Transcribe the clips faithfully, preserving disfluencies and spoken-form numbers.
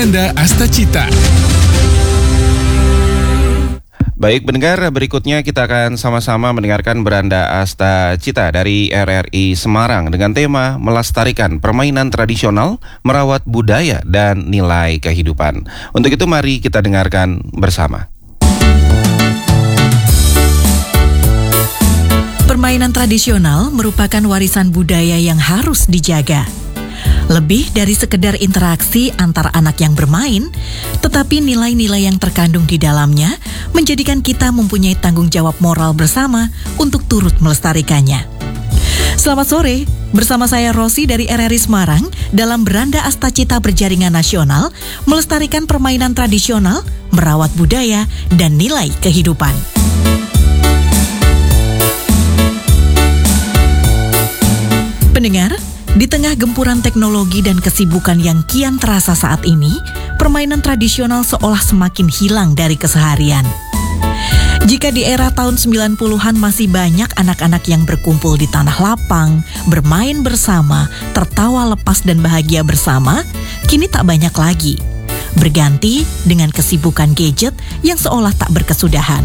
Beranda Astacita. Baik pendengar, berikutnya kita akan sama-sama mendengarkan Beranda Astacita dari R R I Semarang dengan tema melestarikan permainan tradisional, merawat budaya dan nilai kehidupan. Untuk itu mari kita dengarkan bersama. Permainan tradisional merupakan warisan budaya yang harus dijaga. Lebih dari sekedar interaksi antar anak yang bermain, tetapi nilai-nilai yang terkandung di dalamnya menjadikan kita mempunyai tanggung jawab moral bersama untuk turut melestarikannya. Selamat sore, bersama saya Rosi dari R R I Semarang dalam Beranda Astacita Berjaringan Nasional, melestarikan permainan tradisional, merawat budaya, dan nilai kehidupan. Pendengar, di tengah gempuran teknologi dan kesibukan yang kian terasa saat ini, permainan tradisional seolah semakin hilang dari keseharian. Jika di era tahun sembilan puluhan masih banyak anak-anak yang berkumpul di tanah lapang, bermain bersama, tertawa lepas dan bahagia bersama, kini tak banyak lagi. Berganti dengan kesibukan gadget yang seolah tak berkesudahan.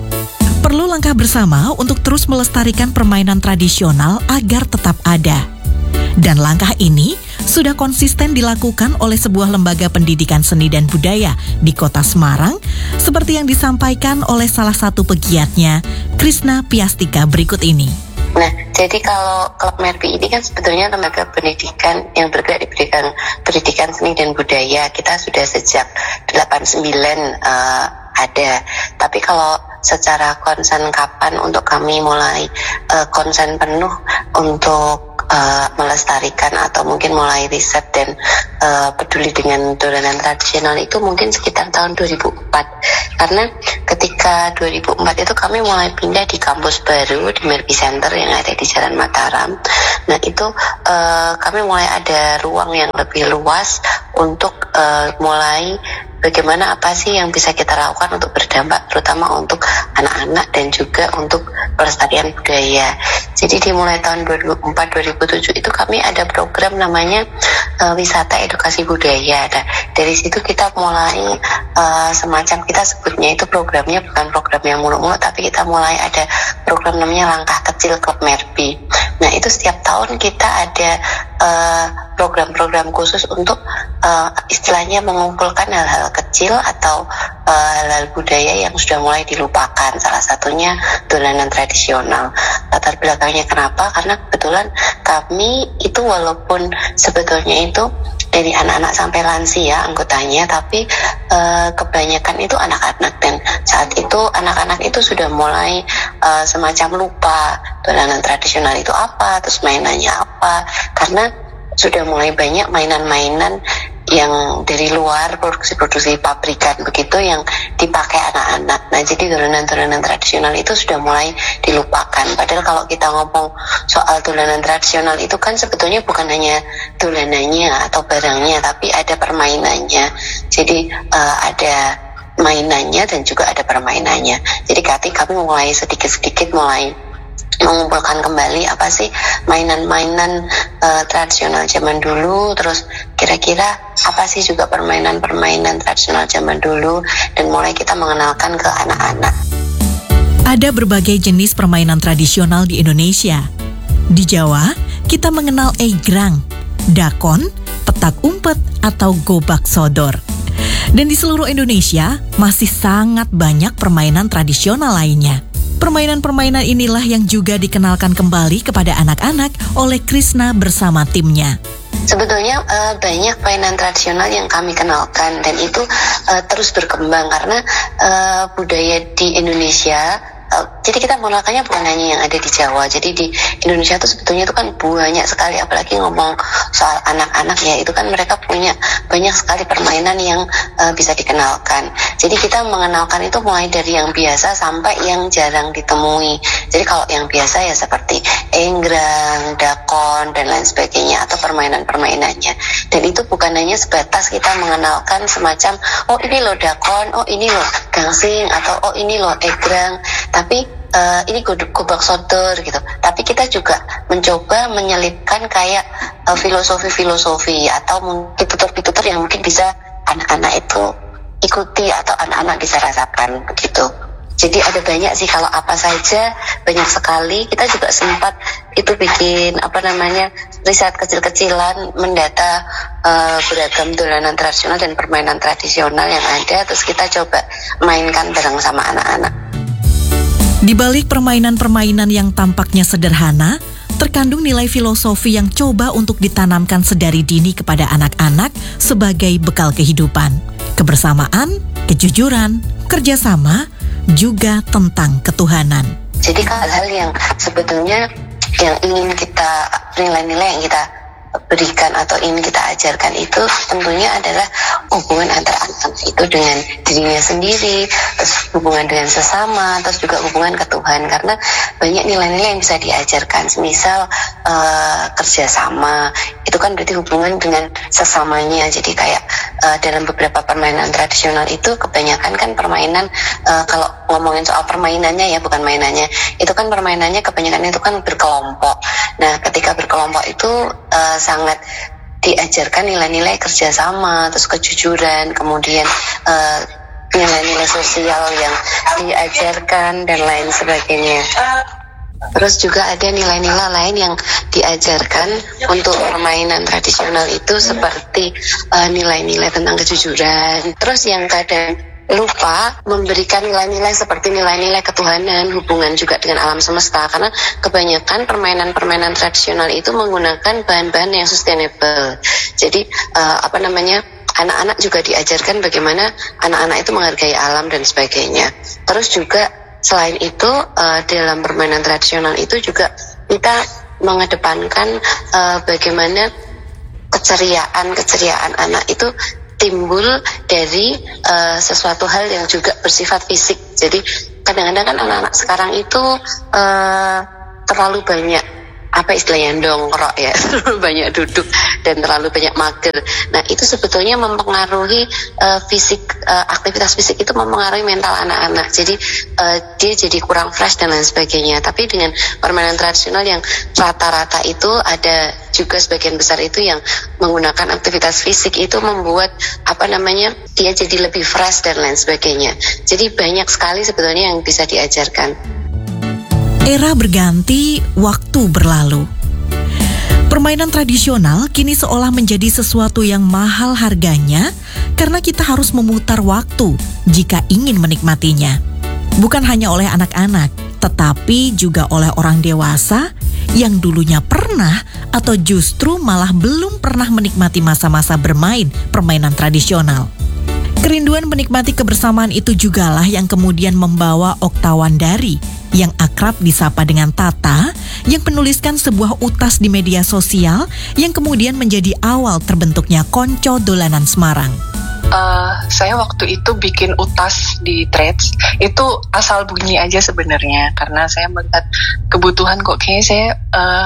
Perlu langkah bersama untuk terus melestarikan permainan tradisional agar tetap ada. Dan langkah ini sudah konsisten dilakukan oleh sebuah lembaga pendidikan seni dan budaya di Kota Semarang, seperti yang disampaikan oleh salah satu pegiatnya, Krisna Piastika berikut ini. Nah, jadi kalau Klub Merpi ini kan sebetulnya lembaga pendidikan yang bergerak di pendidikan, pendidikan seni dan budaya. Kita sudah sejak delapan puluh sembilan uh, ada. Tapi kalau secara konsen kapan untuk kami mulai uh, konsen penuh untuk Uh, melestarikan atau mungkin mulai riset dan uh, peduli dengan dolanan tradisional itu mungkin sekitar tahun dua ribu empat. Karena ketika dua ribu empat itu kami mulai pindah di kampus baru di Merpi Center yang ada di Jalan Mataram. Nah itu uh, kami mulai ada ruang yang lebih luas untuk uh, mulai bagaimana apa sih yang bisa kita lakukan untuk berdampak terutama untuk anak-anak dan juga untuk pelestarian budaya. Jadi dimulai tahun dua ribu empat dua ribu tujuh itu kami ada program namanya uh, wisata edukasi budaya. Nah, dari situ kita mulai uh, semacam kita sebutnya itu programnya bukan program yang muluk-muluk, tapi kita mulai ada program namanya Langkah Kecil Klub Merpi. Nah, itu setiap tahun kita ada uh, program-program khusus untuk uh, istilahnya mengumpulkan hal-hal kecil atau uh, hal-hal budaya yang sudah mulai dilupakan. Salah satunya dolanan tradisional. Latar belakangnya kenapa? Karena kebetulan kami itu walaupun sebetulnya itu dari anak-anak sampai lansia anggotanya, tapi uh, kebanyakan itu anak-anak, dan saat itu anak-anak itu sudah mulai uh, semacam lupa dolanan tradisional itu apa, terus mainannya apa, karena sudah mulai banyak mainan-mainan yang dari luar, produksi-produksi pabrikan begitu yang dipakai anak-anak. Nah, jadi dolanan-dolanan tradisional itu sudah mulai dilupakan. Padahal kalau kita ngomong soal dolanan tradisional itu kan sebetulnya bukan hanya dolanannya atau barangnya, tapi ada permainannya. Jadi uh, ada mainannya dan juga ada permainannya. Jadi kami mulai sedikit-sedikit mulai mengumpulkan kembali apa sih mainan-mainan uh, tradisional zaman dulu, terus kira-kira apa sih juga permainan-permainan tradisional zaman dulu, dan mulai kita mengenalkan ke anak-anak. Ada berbagai jenis permainan tradisional di Indonesia. Di Jawa, kita mengenal egrang, dakon, petak umpet, atau gobak sodor. Dan di seluruh Indonesia, masih sangat banyak permainan tradisional lainnya. Permainan-permainan inilah yang juga dikenalkan kembali kepada anak-anak oleh Krisna bersama timnya. Sebetulnya uh, banyak mainan tradisional yang kami kenalkan, dan itu uh, terus berkembang karena uh, budaya di Indonesia. Uh, jadi kita mengenalkannya bukan hanya yang ada di Jawa. Jadi di Indonesia itu sebetulnya itu kan banyak sekali, apalagi ngomong soal anak-anak ya, itu kan mereka punya banyak sekali permainan yang uh, bisa dikenalkan. Jadi kita mengenalkan itu mulai dari yang biasa sampai yang jarang ditemui. Jadi kalau yang biasa ya seperti enggrang, dakon, dan lain sebagainya, atau permainan-permainannya. Dan itu bukan hanya sebatas kita mengenalkan semacam, oh ini loh dakon, oh ini loh gangsing, atau oh ini loh enggrang, tapi uh, ini gobak sodor gitu. Tapi kita juga mencoba menyelipkan kayak uh, filosofi-filosofi atau mungkin pitutur-pitutur yang mungkin bisa anak-anak itu ikuti atau anak-anak bisa rasakan begitu. Jadi ada banyak sih, kalau apa saja banyak sekali. Kita juga sempat itu bikin apa namanya riset kecil-kecilan, mendata uh, beragam dolanan tradisional dan permainan tradisional yang ada, terus kita coba mainkan bareng sama anak-anak. Di balik permainan-permainan yang tampaknya sederhana, terkandung nilai filosofi yang coba untuk ditanamkan sedari dini kepada anak-anak sebagai bekal kehidupan. Kebersamaan, kejujuran, kerjasama, juga tentang ketuhanan. Jadi hal-hal yang sebetulnya yang ingin kita, nilai-nilai yang kita berikan atau ingin kita ajarkan itu tentunya adalah hubungan antara anak-anak itu dengan dirinya sendiri, terus hubungan dengan sesama, terus juga hubungan ke Tuhan. Karena banyak nilai-nilai yang bisa diajarkan, misal uh, kerjasama, itu kan berarti hubungan dengan sesamanya. Jadi kayak uh, dalam beberapa permainan tradisional itu kebanyakan kan permainan, uh, kalau ngomongin soal permainannya ya, bukan mainannya, itu kan permainannya kebanyakan itu kan berkelompok. Nah ketika berkelompok itu uh, sangat diajarkan nilai-nilai kerjasama, terus kejujuran, kemudian uh, nilai-nilai sosial yang diajarkan dan lain sebagainya. Terus juga ada nilai-nilai lain yang diajarkan untuk permainan tradisional itu seperti uh, nilai-nilai tentang kejujuran. Terus yang kadang lupa memberikan nilai-nilai seperti nilai-nilai ketuhanan, hubungan juga dengan alam semesta, karena kebanyakan permainan-permainan tradisional itu menggunakan bahan-bahan yang sustainable. Jadi uh, apa namanya anak-anak juga diajarkan bagaimana anak-anak itu menghargai alam dan sebagainya. Terus juga selain itu uh, dalam permainan tradisional itu juga kita mengedepankan uh, bagaimana keceriaan-keceriaan anak itu timbul dari uh, sesuatu hal yang juga bersifat fisik. Jadi kadang-kadang kan anak-anak sekarang itu uh, terlalu banyak apa istilahnya dongkrok ya, terlalu banyak duduk dan terlalu banyak mager. Nah itu sebetulnya mempengaruhi uh, fisik, uh, aktivitas fisik itu mempengaruhi mental anak-anak. Jadi uh, dia jadi kurang fresh dan lain sebagainya. Tapi dengan permainan tradisional yang rata-rata itu ada juga sebagian besar itu yang menggunakan aktivitas fisik, itu membuat apa namanya dia jadi lebih fresh dan lain sebagainya. Jadi banyak sekali sebetulnya yang bisa diajarkan. Era berganti, waktu berlalu. Permainan tradisional kini seolah menjadi sesuatu yang mahal harganya karena kita harus memutar waktu jika ingin menikmatinya. Bukan hanya oleh anak-anak, tetapi juga oleh orang dewasa yang dulunya pernah atau justru malah belum pernah menikmati masa-masa bermain permainan tradisional. Kerinduan menikmati kebersamaan itu jugalah yang kemudian membawa Okta Wandari yang akrab disapa dengan Tata yang menuliskan sebuah utas di media sosial yang kemudian menjadi awal terbentuknya Konco Dolanan Semarang. Uh, saya waktu itu bikin utas di Threads itu asal bunyi aja sebenarnya, karena saya melihat kebutuhan kok kayaknya saya uh,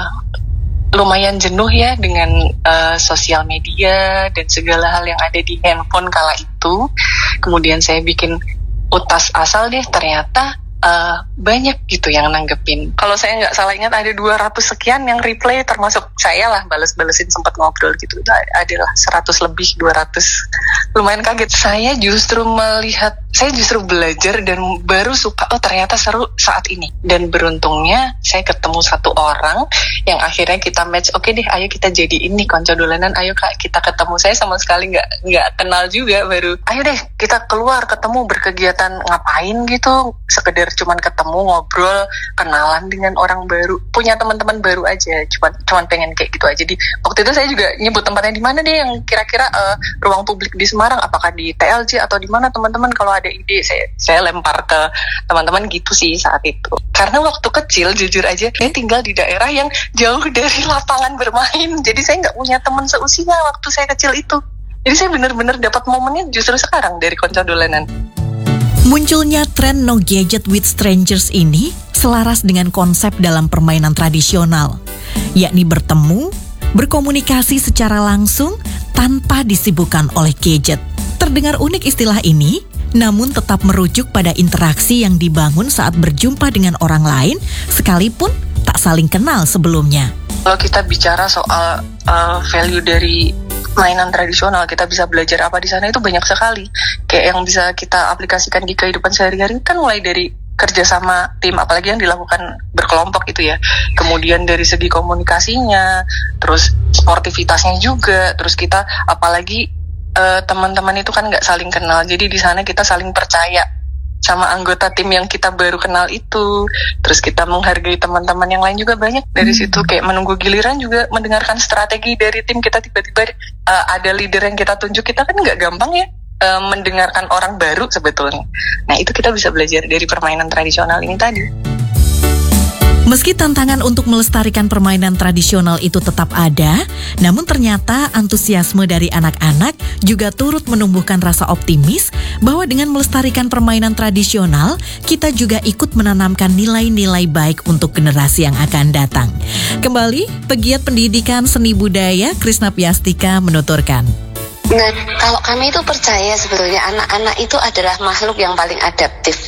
lumayan jenuh ya dengan uh, sosial media dan segala hal yang ada di handphone kala itu. Kemudian saya bikin utas asal deh, ternyata Uh, banyak gitu yang nanggepin. Kalau saya nggak salah ingat ada dua ratus sekian yang reply, termasuk saya lah bales-balesin, sempat ngobrol gitu. Itu adalah seratus lebih, dua ratus. Lumayan kaget. Saya justru melihat, saya justru belajar dan baru suka, oh ternyata seru saat ini. Dan beruntungnya saya ketemu satu orang yang akhirnya kita match, oke deh ayo kita jadi ini Konco Dolanan, ayo kak kita ketemu. Saya sama sekali nggak nggak kenal juga, baru ayo deh kita keluar ketemu berkegiatan ngapain gitu, sekedar cuman ketemu, ngobrol, kenalan dengan orang baru, punya teman-teman baru aja, cuman cuman pengen kayak gitu aja. Jadi waktu itu saya juga nyebut tempatnya di mana deh yang kira-kira uh, ruang publik di Semarang, apakah di T L J atau di mana, teman-teman kalau ada ide saya saya lempar ke teman-teman gitu sih saat itu. Karena waktu kecil jujur aja saya tinggal di daerah yang jauh dari lapangan bermain, jadi saya nggak punya teman seusia waktu saya kecil itu. Jadi saya benar-benar dapat momennya justru sekarang dari Konco Dolanan. Munculnya tren no gadget with strangers ini selaras dengan konsep dalam permainan tradisional, yakni bertemu, berkomunikasi secara langsung tanpa disibukkan oleh gadget. Terdengar unik istilah ini, namun tetap merujuk pada interaksi yang dibangun saat berjumpa dengan orang lain, sekalipun tak saling kenal sebelumnya. Kalau kita bicara soal uh, value dari mainan tradisional, kita bisa belajar apa di sana itu banyak sekali. Kayak yang bisa kita aplikasikan di kehidupan sehari-hari kan mulai dari kerja sama tim, apalagi yang dilakukan berkelompok itu ya. Kemudian dari segi komunikasinya, terus sportivitasnya juga, terus kita apalagi uh, teman-teman itu kan nggak saling kenal, jadi di sana kita saling percaya sama anggota tim yang kita baru kenal itu. Terus kita menghargai teman-teman yang lain juga banyak. Dari hmm. situ kayak menunggu giliran juga mendengarkan strategi dari tim kita. Tiba-tiba uh, ada leader yang kita tunjuk, kita kan nggak gampang ya uh, mendengarkan orang baru sebetulnya. Nah itu kita bisa belajar dari permainan tradisional ini tadi. Meski tantangan untuk melestarikan permainan tradisional itu tetap ada, namun ternyata antusiasme dari anak-anak juga turut menumbuhkan rasa optimis bahwa dengan melestarikan permainan tradisional, kita juga ikut menanamkan nilai-nilai baik untuk generasi yang akan datang. Kembali, pegiat pendidikan seni budaya Krisna Piastika menuturkan. Nah, kalau kami itu percaya sebetulnya anak-anak itu adalah makhluk yang paling adaptif.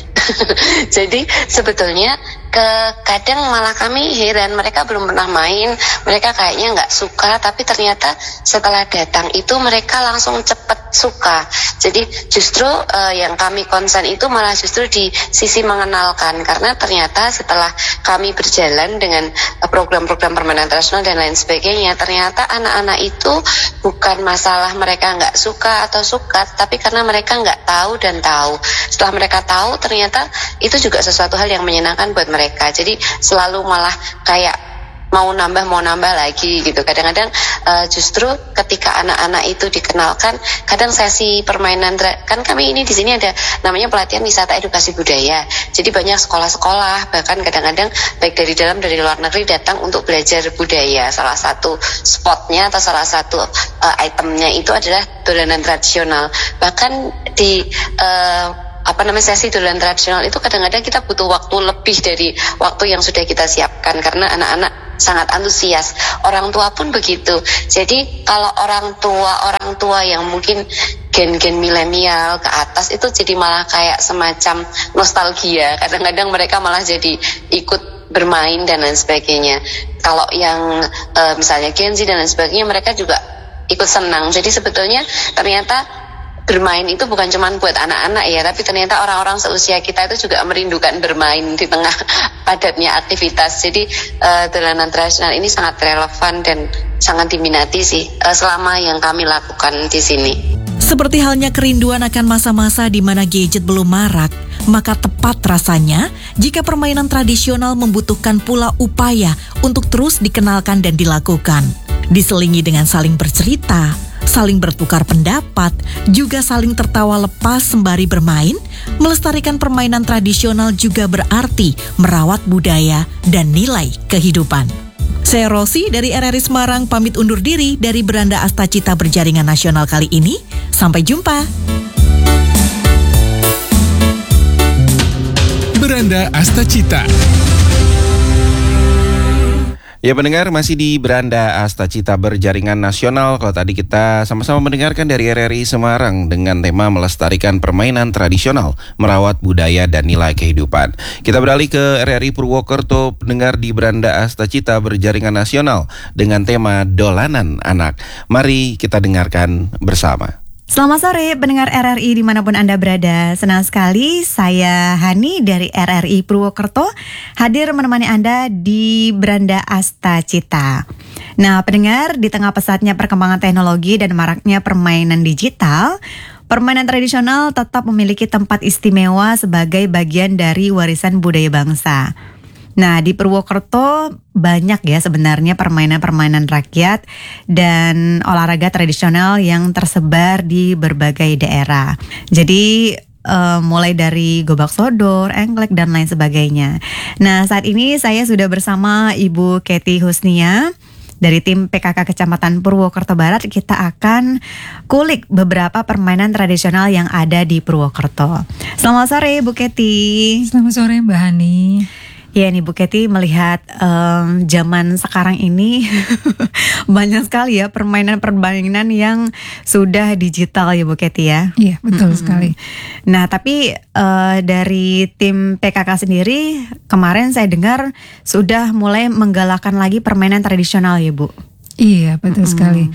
Jadi sebetulnya ke kadang malah kami heran, mereka belum pernah main, mereka kayaknya nggak suka, tapi ternyata setelah datang itu mereka langsung cepet suka. Jadi justru uh, yang kami konsen itu malah justru di sisi mengenalkan, karena ternyata setelah kami berjalan dengan uh, program-program permainan tradisional dan lain sebagainya, ternyata anak-anak itu bukan masalah mereka nggak suka atau suka, tapi karena mereka nggak tahu dan tahu. Setelah mereka tahu, ternyata itu juga sesuatu hal yang menyenangkan buat mereka. Jadi selalu malah kayak mau nambah mau nambah lagi gitu. Kadang-kadang uh, justru ketika anak-anak itu dikenalkan, kadang sesi permainan, kan kami ini di sini ada namanya pelatihan wisata edukasi budaya. Jadi banyak sekolah-sekolah, bahkan kadang-kadang baik dari dalam dari luar negeri datang untuk belajar budaya. Salah satu spotnya atau salah satu uh, itemnya itu adalah dolanan tradisional. Bahkan di uh, apa namanya sesi dolanan tradisional itu kadang-kadang kita butuh waktu lebih dari waktu yang sudah kita siapkan, karena anak-anak sangat antusias. Orang tua pun begitu. Jadi kalau orang tua orang tua yang mungkin gen-gen milenial ke atas itu jadi malah kayak semacam nostalgia. Kadang-kadang mereka malah jadi ikut bermain dan lain sebagainya. Kalau yang e, misalnya Gen Z dan lain sebagainya, mereka juga ikut senang. Jadi sebetulnya ternyata bermain itu bukan cuma buat anak-anak ya, tapi ternyata orang-orang seusia kita itu juga merindukan bermain di tengah padatnya aktivitas. Jadi uh, dolanan tradisional ini sangat relevan dan sangat diminati sih uh, selama yang kami lakukan di sini. Seperti halnya kerinduan akan masa-masa di mana gadget belum marak, maka tepat rasanya jika permainan tradisional membutuhkan pula upaya untuk terus dikenalkan dan dilakukan. Diselingi dengan saling bercerita, saling bertukar pendapat, juga saling tertawa lepas sembari bermain, melestarikan permainan tradisional juga berarti merawat budaya dan nilai kehidupan. Saya Rosi dari R R I Semarang pamit undur diri dari Beranda Astacita Berjaringan Nasional kali ini. Sampai jumpa. Beranda Astacita. Ya pendengar, masih di Beranda Astacita Berjaringan Nasional. Kalau tadi kita sama-sama mendengarkan dari R R I Semarang dengan tema melestarikan permainan tradisional, merawat budaya dan nilai kehidupan. Kita beralih ke R R I Purwokerto, pendengar di Beranda Astacita Berjaringan Nasional dengan tema dolanan anak. Mari kita dengarkan bersama. Selamat sore pendengar R R I dimanapun Anda berada. Senang sekali saya Hani dari R R I Purwokerto hadir menemani Anda di Beranda Astacita. Nah pendengar, di tengah pesatnya perkembangan teknologi dan maraknya permainan digital, permainan tradisional tetap memiliki tempat istimewa sebagai bagian dari warisan budaya bangsa. Nah di Purwokerto banyak ya sebenarnya permainan-permainan rakyat dan olahraga tradisional yang tersebar di berbagai daerah. Jadi uh, mulai dari gobak sodor, engklek dan lain sebagainya. Nah saat ini saya sudah bersama Ibu Kety Husnia dari tim P K K Kecamatan Purwokerto Barat. Kita akan kulik beberapa permainan tradisional yang ada di Purwokerto. Selamat sore Bu Kety. Selamat sore Mbak Hani. Ya nih Bu Kety, melihat um, zaman sekarang ini banyak sekali ya permainan-permainan yang sudah digital ya Bu Kety ya. Iya betul mm-hmm. sekali. Nah tapi uh, dari tim P K K sendiri kemarin saya dengar sudah mulai menggalakkan lagi permainan tradisional ya Bu. Iya betul mm-hmm. sekali.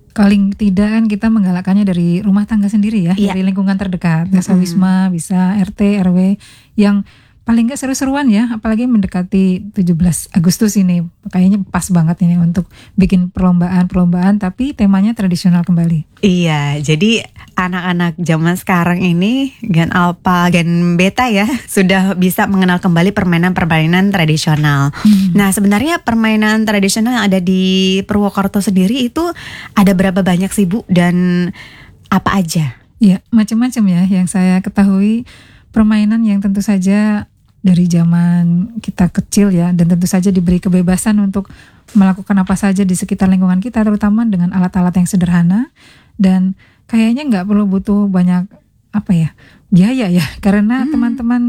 paling tidak kan kita menggalakkannya dari rumah tangga sendiri ya, Iya. dari lingkungan terdekat, desa Mm-mm. wisma, bisa R T, R W yang paling nggak seru-seruan ya, apalagi mendekati tujuh belas Agustus ini, kayaknya pas banget ini untuk bikin perlombaan-perlombaan tapi temanya tradisional kembali. Iya, jadi anak-anak zaman sekarang ini Gen Alpha, Gen Beta ya sudah bisa mengenal kembali permainan-permainan tradisional. Hmm. Nah, sebenarnya permainan tradisional yang ada di Purwokerto sendiri itu ada berapa banyak sih Bu dan apa aja? Ya, macam-macam ya yang saya ketahui, permainan yang tentu saja dari zaman kita kecil ya, dan tentu saja diberi kebebasan untuk melakukan apa saja di sekitar lingkungan kita, terutama dengan alat-alat yang sederhana, dan kayaknya nggak perlu butuh banyak apa ya biaya ya, karena Hmm. teman-teman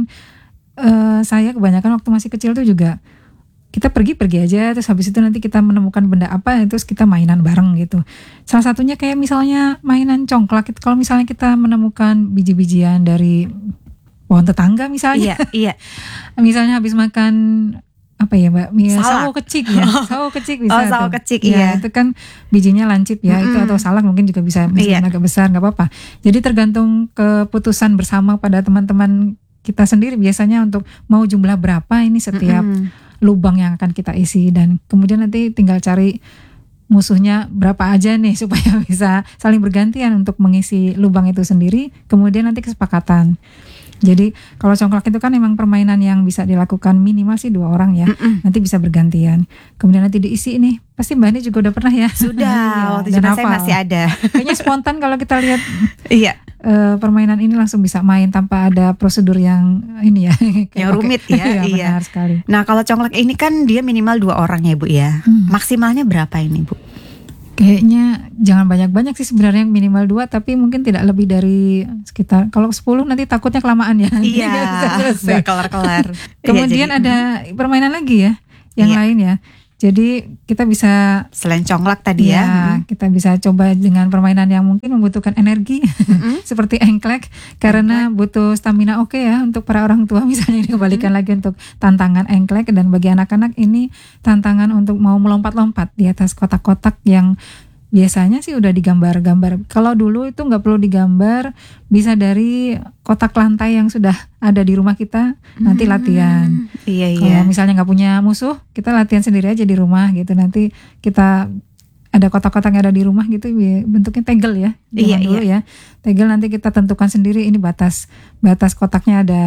eh, saya kebanyakan waktu masih kecil tuh juga kita pergi-pergi aja, terus habis itu nanti kita menemukan benda apa, terus kita mainan bareng gitu. Salah satunya kayak misalnya mainan congklak. Kalau misalnya kita menemukan biji-bijian dari pohon tetangga misalnya, Iya, iya. misalnya habis makan apa ya Mbak, Mie, Salak. sawo kecik ya, sawo kecik bisa Oh, sawo tuh. kecik, Ya, iya. itu kan bijinya lancip ya, itu Mm-mm. atau salak mungkin juga bisa, meskipun Iya. agak besar nggak apa-apa. Jadi tergantung keputusan bersama pada teman-teman kita sendiri biasanya untuk mau jumlah berapa ini setiap Mm-mm. lubang yang akan kita isi, dan kemudian nanti tinggal cari musuhnya berapa aja nih supaya bisa saling bergantian untuk mengisi lubang itu sendiri, kemudian nanti kesepakatan. Jadi kalau congklak itu kan memang permainan yang bisa dilakukan minimal sih dua orang ya, Mm-mm. nanti bisa bergantian, kemudian nanti diisi nih, pasti Mbak Ani juga udah pernah ya. Sudah, Iya, waktu dan zaman saya hafal. masih ada. Kayaknya spontan kalau kita lihat Iya, eh, permainan ini langsung bisa main tanpa ada prosedur yang ini ya, kayak Yang pakai- rumit ya, Iya, iya. benar sekali. nah kalau congklak ini kan dia minimal dua orang ya Bu ya. Hmm. Maksimalnya berapa ini Bu? Kayaknya jangan banyak-banyak sih sebenarnya, minimal dua, tapi mungkin tidak lebih dari sekitar, kalau sepuluh nanti takutnya kelamaan ya. Iya, Nggak bisa selesai. nggak kelar-kelar. Kemudian Iya, jadi, ada permainan lagi ya, yang Iya. lain ya. Jadi kita bisa selain congklak tadi ya. ya, kita bisa coba dengan permainan yang mungkin membutuhkan energi Mm-mm. seperti engklek, karena butuh stamina oke ya untuk para orang tua misalnya, dikembalikan lagi untuk tantangan engklek, dan bagi anak-anak ini tantangan untuk mau melompat-lompat di atas kotak-kotak yang biasanya sih udah digambar-gambar. Kalau dulu itu nggak perlu digambar, bisa dari kotak lantai yang sudah ada di rumah kita, nanti latihan. Hmm, Iya, iya. Kalau misalnya nggak punya musuh, kita latihan sendiri aja di rumah gitu. Nanti kita ada kotak-kotak yang ada di rumah gitu, bi- bentuknya tegel ya. Zaman Iya, dulu ya. Tegel, nanti kita tentukan sendiri ini batas batas kotaknya ada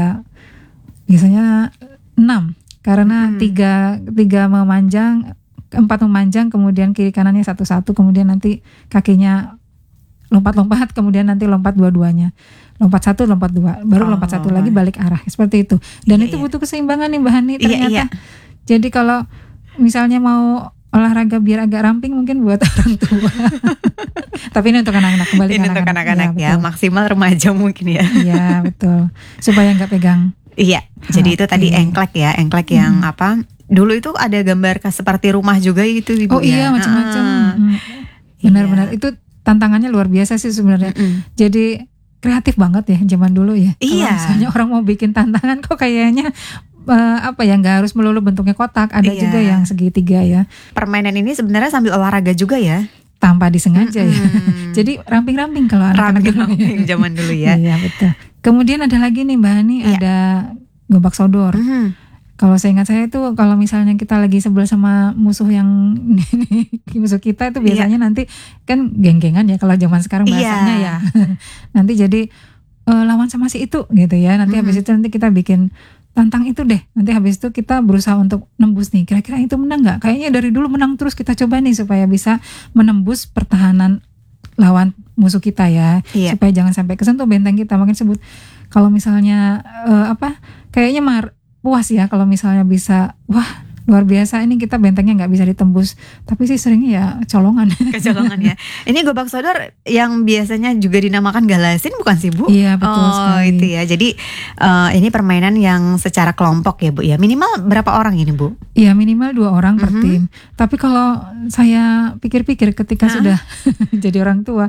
biasanya enam, karena Hmm. tiga tiga memanjang, empat memanjang, kemudian kiri kanannya satu-satu, kemudian nanti kakinya lompat-lompat, kemudian nanti lompat dua-duanya. Lompat satu, lompat dua, baru Oh. lompat satu lagi, balik arah, seperti itu. Dan Iya, itu iya. butuh keseimbangan nih Mbak Hani Iya, ternyata. iya. Jadi kalau misalnya mau olahraga biar agak ramping, mungkin buat orang tua. Tapi ini untuk anak-anak, kembali ke Ini untuk anak-anak ya, betul. maksimal remaja mungkin ya. Iya, betul. Supaya nggak pegang. Iya, jadi itu Oke. tadi engklek ya, engklek yang apa? Dulu itu ada gambar ke- seperti rumah juga itu Ibu Oh ya. iya, macam-macam. Ah, Mm. Benar-benar, iya. itu tantangannya luar biasa sih sebenarnya. Mm-mm. Jadi kreatif banget ya zaman dulu ya. Kalau Iya. misalnya orang mau bikin tantangan kok kayaknya eh, apa ya, nggak harus melulu bentuknya kotak, ada Iya. juga yang segitiga ya, Permainan ini sebenarnya sambil olahraga juga ya. tanpa disengaja ya. Mm-mm. Jadi ramping-ramping kalau anak-anak dulu. Ramping zaman dulu ya. Iya betul. Kemudian ada lagi nih Mbak Hani, Iya. ada gobak sodor. Mhm. Kalau saya ingat saya itu kalau misalnya kita lagi sebel sama musuh yang musuh kita itu biasanya nanti kan geng-gengan ya kalau zaman sekarang bahasanya Iya. ya. Nanti jadi eh, lawan sama si itu gitu ya. Nanti Mhm. habis itu nanti kita bikin tantang itu deh. Nanti habis itu kita berusaha untuk nembus nih. Kira-kira itu menang nggak? Kayaknya dari dulu menang terus, kita coba nih supaya bisa menembus pertahanan lawan musuh kita ya. Iya. Supaya jangan sampai kesentuh benteng kita. Makanya sebut kalau misalnya eh, apa? Kayaknya mar puas ya kalau misalnya bisa, wah luar biasa ini kita bentengnya nggak bisa ditembus, tapi sih seringnya ya colongan. Kecolongan ya. Ini gobak sodor yang biasanya juga dinamakan galasin bukan sih Bu? Iya betul Oh sekali. itu ya. Jadi eh, ini permainan yang secara kelompok ya Bu ya. Minimal berapa orang ini Bu? Iya minimal dua orang per Mhm. tim. Tapi kalau saya pikir-pikir ketika Hah? sudah jadi orang tua,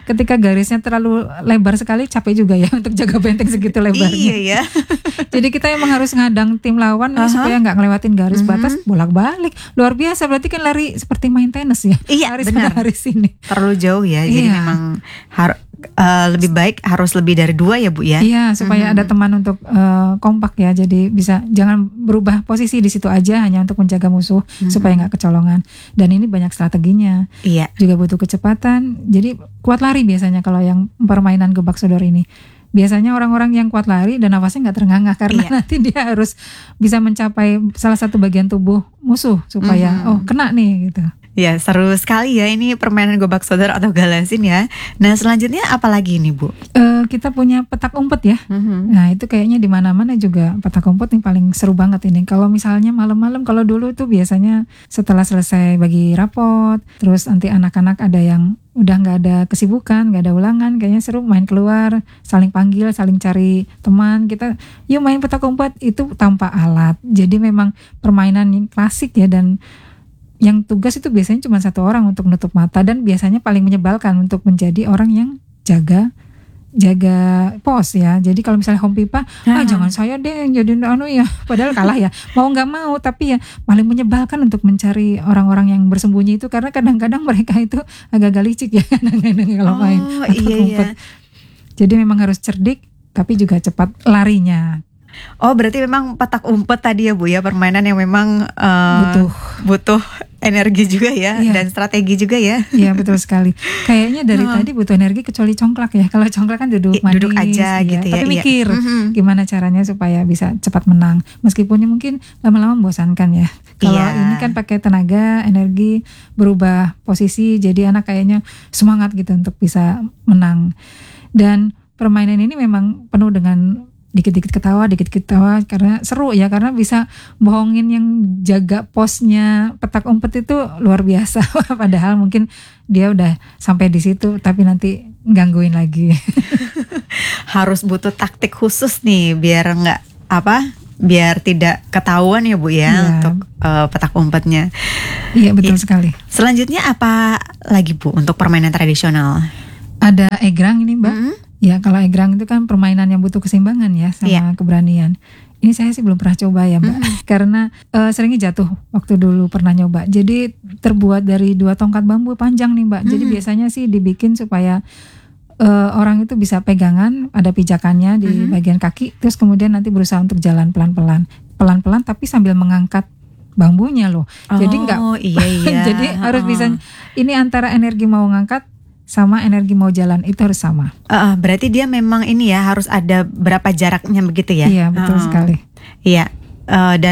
ketika garisnya terlalu lebar sekali capek juga ya untuk jaga benteng segitu lebarnya. Iya ya. Jadi kita emang harus ngadang tim lawan uh-huh. supaya nggak ngelewatin garis uh-huh. batas bolak-balik. Luar biasa, berarti kan lari seperti main tenis ya. Iya, lari benar. Hari sini. Terlalu jauh ya. Jadi Iya. memang har- uh, lebih baik harus lebih dari dua ya Bu ya. Iya, supaya Mhm. ada teman untuk uh, kompak ya. Jadi bisa jangan berubah posisi di situ aja hanya untuk menjaga musuh Mhm. supaya nggak kecolongan. Dan ini banyak strateginya. Iya. Juga butuh kecepatan. Jadi kuat lari biasanya kalau yang permainan gebak sodor ini. Biasanya orang-orang yang kuat lari dan nafasnya nggak terengah-engah karena Iya. nanti dia harus bisa mencapai salah satu bagian tubuh musuh supaya Mhm. oh kena nih gitu. Ya, seru sekali ya ini permainan gobak sodor atau galasin ya. Nah, selanjutnya apa lagi nih, Bu? Eh, kita punya petak umpet ya. Nah itu kayaknya di mana-mana juga petak umpet yang paling seru banget ini. Kalau misalnya malam-malam, kalau dulu tuh biasanya setelah selesai bagi rapot, terus nanti anak-anak ada yang udah nggak ada kesibukan, nggak ada ulangan, kayaknya seru main keluar, saling panggil, saling cari teman. Kita yuk main petak umpet itu tanpa alat. Jadi memang permainan yang klasik ya, dan yang tugas itu biasanya cuma satu orang untuk nutup mata, dan biasanya paling menyebalkan untuk menjadi orang yang jaga jaga pos ya. Jadi kalau misalnya home pipa, ah jangan saya deh yang jadi anu ya, padahal kalah ya. Mau nggak mau, tapi ya paling menyebalkan untuk mencari orang-orang yang bersembunyi itu, karena kadang-kadang mereka itu agak-agak licik ya kadang-kadang kalau main Oh, petak iya, umpet. iya. Jadi memang harus cerdik tapi juga cepat larinya. Oh, berarti memang petak umpet tadi ya Bu ya, permainan yang memang uh, Butuh. butuh energi juga ya, Iya. dan strategi juga ya. Iya betul sekali. Kayaknya dari Oh. tadi butuh energi kecuali congklak ya. Kalau congklak kan duduk I- manis, duduk aja iya. gitu ya, Tapi iya. mikir Mhm. gimana caranya supaya bisa cepat menang. Meskipun mungkin lama-lama membosankan ya. Kalau Iya. ini kan pakai tenaga, energi, berubah posisi, jadi anak kayaknya semangat gitu untuk bisa menang. Dan permainan ini memang penuh dengan dikit-dikit ketawa, dikit-dikit ketawa, karena seru ya, karena bisa bohongin yang jaga posnya petak umpet itu luar biasa. Padahal mungkin dia udah sampai di situ, tapi nanti gangguin lagi. Harus butuh taktik khusus nih biar nggak apa? Biar tidak ketahuan ya Bu ya, Iya. untuk uh, petak umpetnya. Iya betul Iya. sekali. Selanjutnya apa lagi Bu untuk permainan tradisional? Ada egrang ini Mbak. Mhm. Ya kalau egrang itu kan permainan yang butuh keseimbangan ya sama Iya. keberanian. Ini saya sih belum pernah coba ya Mbak, karena uh, seringnya jatuh waktu dulu pernah nyoba. Jadi terbuat dari dua tongkat bambu panjang nih Mbak. Jadi Mhm. biasanya sih dibikin supaya uh, orang itu bisa pegangan, ada pijakannya di Mhm. bagian kaki, terus kemudian nanti berusaha untuk jalan pelan-pelan, pelan-pelan tapi sambil mengangkat bambunya loh. Jadi nggak, Oh, iya iya. jadi harus bisa. Ini antara energi mau ngangkat sama energi mau jalan itu harus sama. Uh, berarti dia memang ini ya, harus ada berapa jaraknya begitu ya? Iya betul Uh, sekali. Iya, uh, dan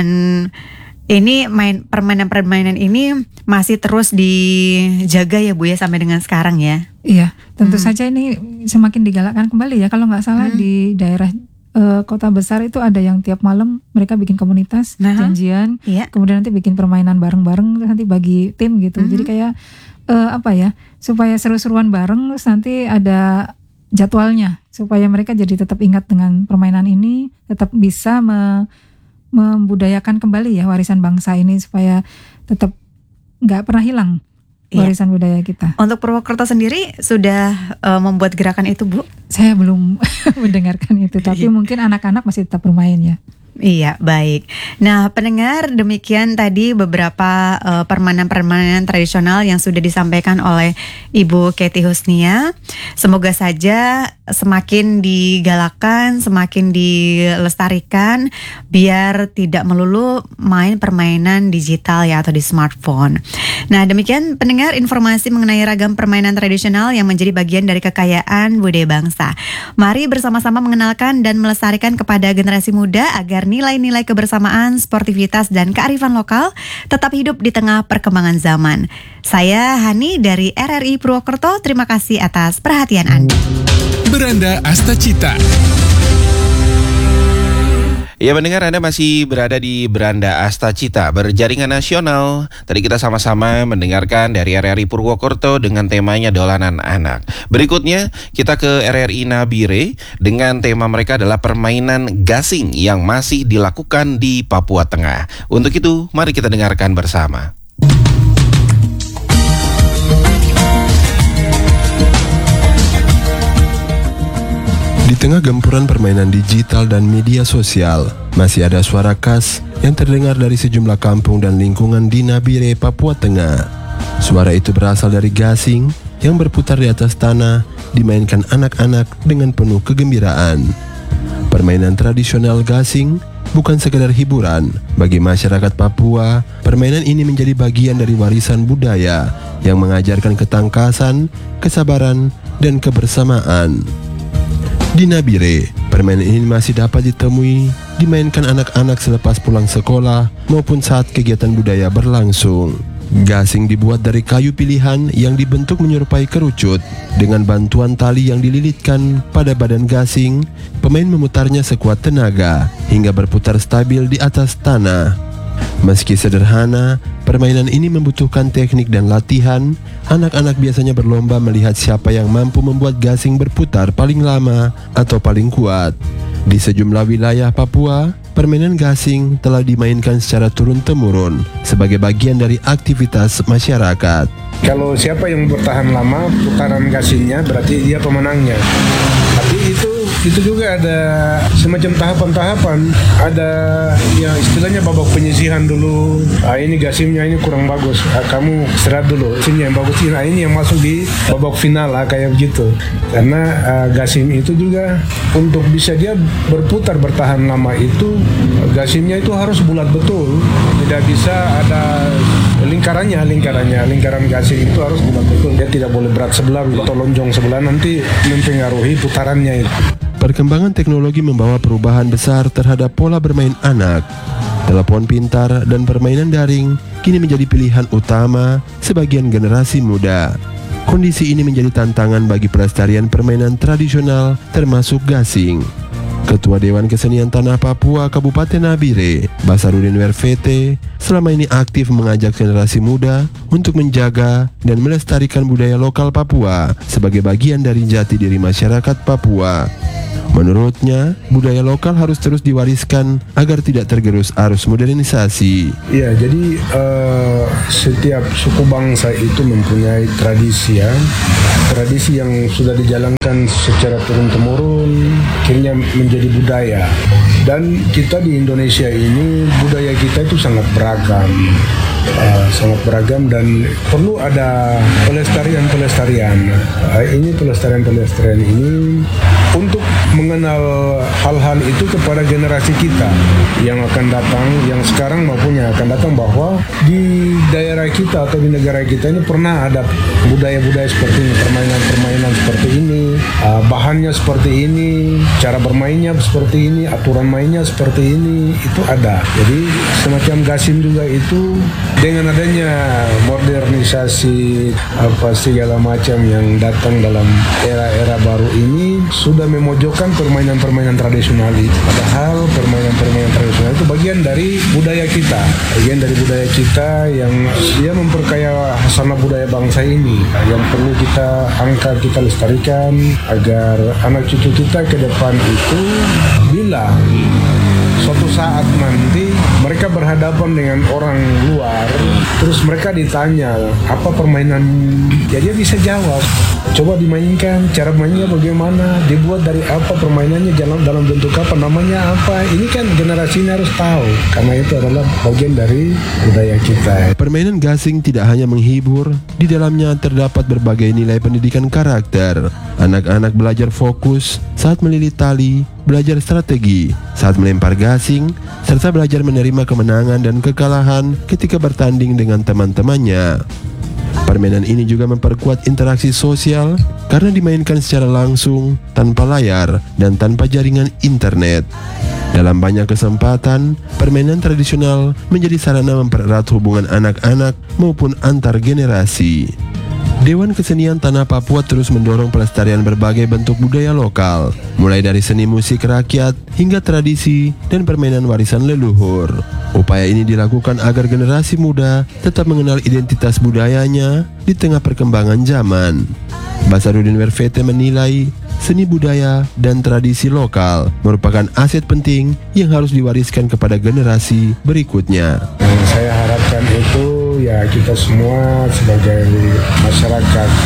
ini main permainan-permainan ini masih terus dijaga ya Bu ya sampai dengan sekarang ya. Iya, tentu Hmm. saja ini semakin digalakkan kembali ya. Kalau nggak salah Hmm. di daerah eh, kota besar itu ada yang tiap malam mereka bikin komunitas, Nah. janjian, Iya. kemudian nanti bikin permainan bareng-bareng, terus nanti bagi tim gitu. Mhm. Jadi kayak eh, apa ya, supaya seru-seruan bareng, terus nanti ada jadwalnya supaya mereka jadi tetap ingat dengan permainan ini, tetap bisa me- membudayakan kembali ya warisan bangsa ini supaya tetap nggak pernah hilang Iya. warisan budaya kita. Untuk Purwokerto sendiri sudah uh, membuat gerakan itu Bu? Saya belum mendengarkan itu, tapi Iya. mungkin anak-anak masih tetap bermain ya. Iya, baik. Nah, pendengar, demikian tadi beberapa uh, permainan-permainan tradisional yang sudah disampaikan oleh Ibu Kety Husnia. Semoga saja semakin digalakkan, semakin dilestarikan, biar tidak melulu main permainan digital ya atau di smartphone. Nah, demikian pendengar informasi mengenai ragam permainan tradisional yang menjadi bagian dari kekayaan budaya bangsa. Mari bersama-sama mengenalkan dan melestarikan kepada generasi muda agar nilai-nilai kebersamaan, sportivitas, dan kearifan lokal tetap hidup di tengah perkembangan zaman. Saya Hani dari R R I Purwokerto, terima kasih atas perhatian Anda. Beranda Astacita. Ya mendengar, Anda masih berada di Beranda Astacita berjaringan nasional. Tadi kita sama-sama mendengarkan dari R R I Purwokerto dengan temanya Dolanan Anak. Berikutnya kita ke R R I Nabire dengan tema mereka adalah permainan gasing yang masih dilakukan di Papua Tengah. Untuk itu mari kita dengarkan bersama. Di tengah gempuran permainan digital dan media sosial, masih ada suara khas yang terdengar dari sejumlah kampung dan lingkungan di Nabire, Papua Tengah. Suara itu berasal dari gasing yang berputar di atas tanah, dimainkan anak-anak dengan penuh kegembiraan. Permainan tradisional gasing bukan sekedar hiburan. Bagi masyarakat Papua, permainan ini menjadi bagian dari warisan budaya yang mengajarkan ketangkasan, kesabaran, dan kebersamaan. Di Nabire, permainan ini masih dapat ditemui dimainkan anak-anak selepas pulang sekolah maupun saat kegiatan budaya berlangsung. Gasing dibuat dari kayu pilihan yang dibentuk menyerupai kerucut. Dengan bantuan tali yang dililitkan pada badan gasing, pemain memutarnya sekuat tenaga hingga berputar stabil di atas tanah. Meski sederhana, permainan ini membutuhkan teknik dan latihan. Anak-anak biasanya berlomba melihat siapa yang mampu membuat gasing berputar paling lama atau paling kuat. Di sejumlah wilayah Papua, permainan gasing telah dimainkan secara turun-temurun sebagai bagian dari aktivitas masyarakat. Kalau siapa yang bertahan lama putaran gasingnya berarti dia pemenangnya. Tapi itu itu juga ada semacam tahapan-tahapan. Ada ya istilahnya babak penyisihan dulu. Ah, ini gasingnya ini kurang bagus. Ah, kamu istirahat dulu. Sini yang bagus. Nah, ini yang masuk di babak final ah, kayak begitu. Karena ah, gasing itu juga untuk bisa dia berputar bertahan lama itu gasingnya itu harus bulat betul. Tidak bisa ada lingkarannya, lingkarannya, lingkaran gasing itu harus bulat betul. Dia tidak boleh berat sebelah atau lonjong sebelah, nanti mempengaruhi putarannya itu. Perkembangan teknologi membawa perubahan besar terhadap pola bermain anak. Telepon pintar dan permainan daring kini menjadi pilihan utama sebagian generasi muda. Kondisi ini menjadi tantangan bagi pelestarian permainan tradisional termasuk gasing. Ketua Dewan Kesenian Tanah Papua Kabupaten Nabire, Basarudin Werfete, selama ini aktif mengajak generasi muda untuk menjaga dan melestarikan budaya lokal Papua sebagai bagian dari jati diri masyarakat Papua. Menurutnya, budaya lokal harus terus diwariskan agar tidak tergerus arus modernisasi. Ya, jadi uh, setiap suku bangsa itu mempunyai tradisi ya, tradisi yang sudah dijalankan secara turun-temurun, akhirnya menjadi budaya. Dan kita di Indonesia ini budaya kita itu sangat beragam. Uh, sangat beragam dan perlu ada pelestarian-pelestarian. Uh, ini pelestarian-pelestarian ini untuk mengenal hal-hal itu kepada generasi kita yang akan datang, yang sekarang maupun yang akan datang, bahwa di daerah kita atau di negara kita ini pernah ada budaya-budaya seperti ini, permainan-permainan seperti ini, uh, bahannya seperti ini, cara bermainnya seperti ini, aturan mainnya seperti ini, itu ada. Jadi semacam gasing juga itu dengan adanya modernisasi apa segala macam yang datang dalam era-era baru ini sudah memojokkan permainan-permainan tradisional itu. Padahal permainan-permainan tradisional itu bagian dari budaya kita, bagian dari budaya kita yang dia memperkaya hasanah budaya bangsa ini, yang perlu kita angkat, kita lestarikan agar anak cucu kita ke depan itu bila suatu saat nanti mereka berhadapan dengan orang luar, terus mereka ditanya apa permainan, ya dia bisa jawab. Coba dimainkan, cara mainnya bagaimana, dibuat dari apa, permainannya dalam dalam bentuk apa, namanya apa. Ini kan generasi ini harus tahu, karena itu adalah bagian dari budaya kita. Permainan gasing tidak hanya menghibur, di dalamnya terdapat berbagai nilai pendidikan karakter. Anak-anak belajar fokus saat melilit tali, belajar strategi saat melempar gasing, serta belajar menerima kemenangan dan kekalahan ketika bertanding dengan teman-temannya. Permainan ini juga memperkuat interaksi sosial karena dimainkan secara langsung, tanpa layar, dan tanpa jaringan internet. Dalam banyak kesempatan, permainan tradisional menjadi sarana mempererat hubungan anak-anak maupun antar generasi. Dewan Kesenian Tanah Papua terus mendorong pelestarian berbagai bentuk budaya lokal, mulai dari seni musik rakyat hingga tradisi dan permainan warisan leluhur. Upaya ini dilakukan agar generasi muda tetap mengenal identitas budayanya di tengah perkembangan zaman. Basarudin Werfete menilai seni budaya dan tradisi lokal merupakan aset penting yang harus diwariskan kepada generasi berikutnya. Yang saya harapkan itu ya kita semua sebagai masyarakat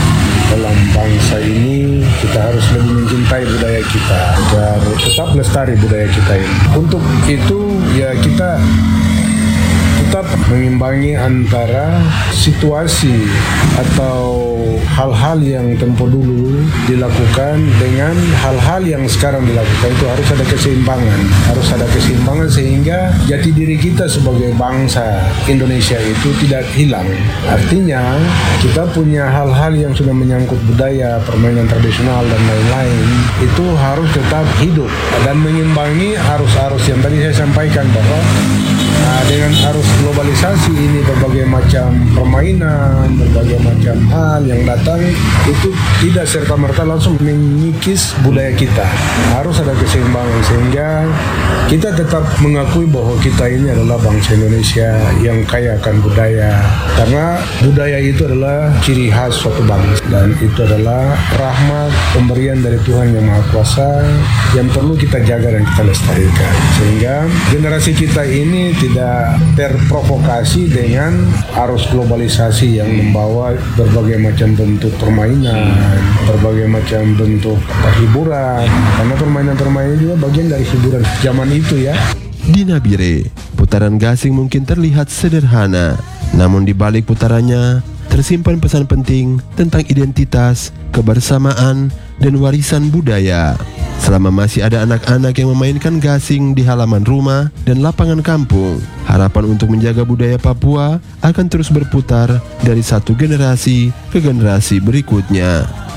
dalam bangsa ini kita harus lebih mencintai budaya kita agar tetap lestari budaya kita ini. Untuk itu ya kita tetap mengimbangi antara situasi atau hal-hal yang tempo dulu dilakukan dengan hal-hal yang sekarang dilakukan. Itu harus ada keseimbangan, harus ada keseimbangan sehingga jati diri kita sebagai bangsa Indonesia itu tidak hilang. Artinya kita punya hal-hal yang sudah menyangkut budaya, permainan tradisional dan lain-lain itu harus tetap hidup dan mengimbangi arus-arus yang tadi saya sampaikan bahwa nah, dengan arus globalisasi ini berbagai macam permainan, berbagai macam hal yang datang itu tidak serta-merta langsung mengikis budaya kita. Harus ada keseimbangan sehingga kita tetap mengakui bahwa kita ini adalah bangsa Indonesia yang kaya akan budaya. Karena budaya itu adalah ciri khas suatu bangsa dan itu adalah rahmat pemberian dari Tuhan Yang Maha Kuasa yang perlu kita jaga dan kita lestarikan. Sehingga generasi kita ini tidak terprovokasi dengan arus globalisasi yang membawa berbagai macam bentuk permainan, berbagai macam bentuk hiburan. Karena permainan-permainan juga bagian dari hiburan zaman itu ya. Di Nabire, putaran gasing mungkin terlihat sederhana, namun di balik putarannya tersimpan pesan penting tentang identitas, kebersamaan, dan warisan budaya. Selama masih ada anak-anak yang memainkan gasing di halaman rumah dan lapangan kampung, harapan untuk menjaga budaya Papua akan terus berputar dari satu generasi ke generasi berikutnya.